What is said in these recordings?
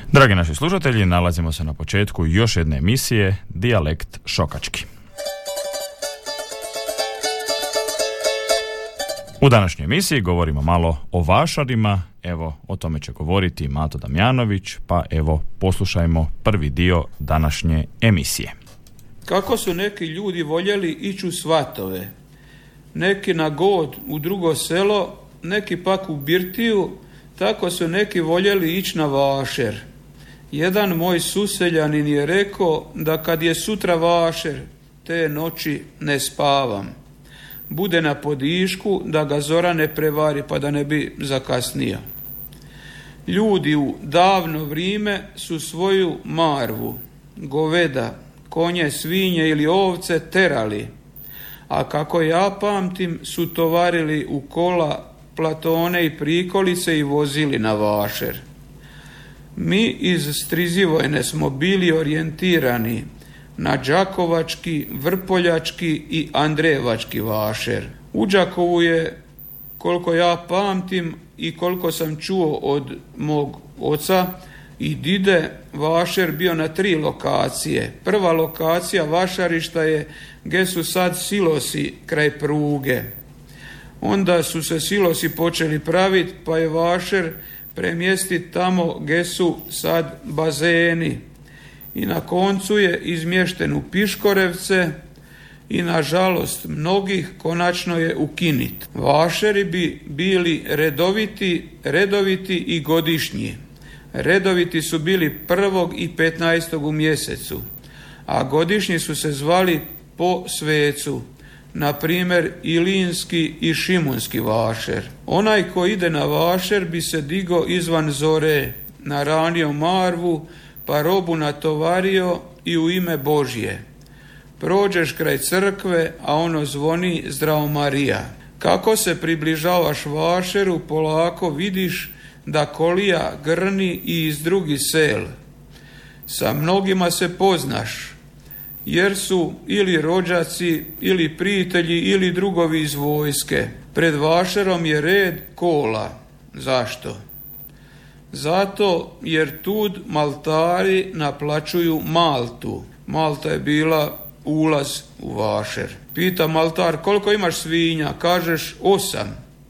Dragi naši slušatelji, nalazimo se na početku još jedne emisije Dijalekt šokački. U današnjoj emisiji govorimo malo o vašarima, evo o tome će govoriti Mato Damjanović, pa evo poslušajmo prvi dio današnje emisije. Kako su neki ljudi voljeli ići u svatove, neki na god u drugo selo, neki pak u birtiju, tako su neki voljeli ići na vašer. Jedan moj suseljanin je rekao da kad je sutra vašer, te noći ne spavam. Bude na podišku da ga zora ne prevari pa da ne bi zakasnio. Ljudi u davno vrijeme su svoju marvu, goveda, konje, svinje ili ovce terali, a kako ja pamtim su tovarili u kola, platone i prikolice i vozili na vašer. Mi iz Strizivojne smo bili orijentirani na đakovački, vrpoljački i andrejevački vašer. U Đakovu je, koliko ja pamtim i koliko sam čuo od mog oca i dide, vašer bio na 3 lokacije. Prva lokacija vašarišta je gdje su sad silosi kraj pruge. Onda su se silosi počeli praviti pa je vašer premjestiti tamo gdje su sad bazeni. I na koncu je izmješten u Piškorevce i nažalost mnogih konačno je ukinit. Vašeri bi bili redoviti i godišnji. Redoviti su bili 1. i 15. u mjesecu, a godišnji su se zvali po svecu, na primjer Ilinski i Šimunski vašer. Onaj ko ide na vašer bi se digo izvan zore, naranio marvu, pa robu natovario i u ime Božje. Prođeš kraj crkve, a ono zvoni Zdravo Marija. Kako se približavaš vašeru, polako vidiš da kolija grni i iz drugih sel. Sa mnogima se poznaš, jer su ili rođaci, ili prijatelji, ili drugovi iz vojske. Pred vašerom je red kola. Zašto? Zato jer tud maltari naplaćuju maltu. Malta je bila ulaz u vašer. Pita maltar, koliko imaš svinja? Kažeš 8.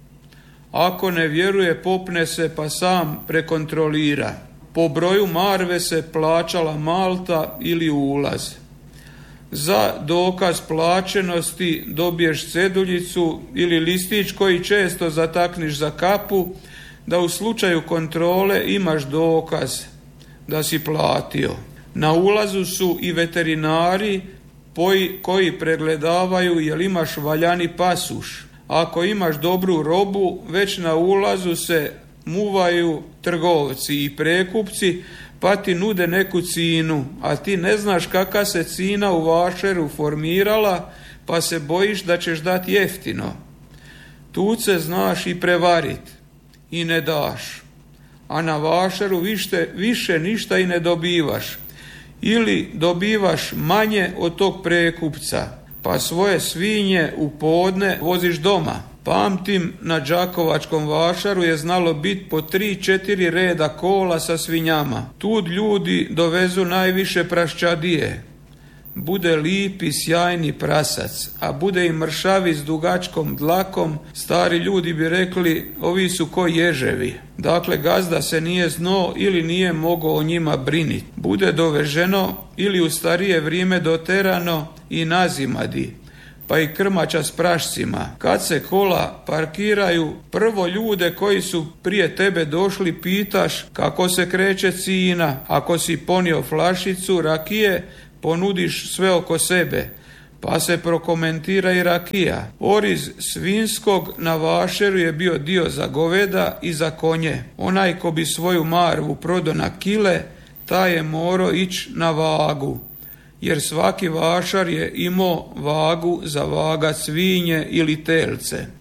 Ako ne vjeruje, popne se pa sam prekontrolira. Po broju marve se plaćala malta ili ulaz. Za dokaz plaćenosti dobiješ ceduljicu ili listić koji često zatakniš za kapu, da u slučaju kontrole imaš dokaz da si platio. Na ulazu su i veterinari koji pregledavaju jel imaš valjani pasoš. Ako imaš dobru robu, već na ulazu se muvaju trgovci i prekupci, pa ti nude neku cinu, a ti ne znaš kakva se cina u vašeru formirala, pa se bojiš da ćeš dati jeftino. Tu se znaš i prevarit i ne daš, a na vašeru više ništa i ne dobivaš, ili dobivaš manje od tog prekupca, pa svoje svinje u podne voziš doma. Pamtim, na đakovačkom vašaru je znalo biti po 3-4 reda kola sa svinjama. Tud ljudi dovezu najviše praščadije. Bude lipi, sjajni prasac, a bude i mršavi s dugačkom dlakom, stari ljudi bi rekli, ovi su ko ježevi. Dakle, gazda se nije znao ili nije mogao o njima briniti. Bude doveženo ili u starije vrijeme doterano i nazimadi, pa i krmača s prašcima. Kad se kola parkiraju, prvo ljude koji su prije tebe došli pitaš kako se kreće cina. Ako si ponio flašicu rakije, ponudiš sve oko sebe, pa se prokomentira i rakija. Oriz svinskog na vašeru je bio dio za goveda i za konje. Onaj ko bi svoju marvu prodao na kile, taj je morao ići na vagu, jer svaki vašar je imao vagu za vaga svinje ili telce.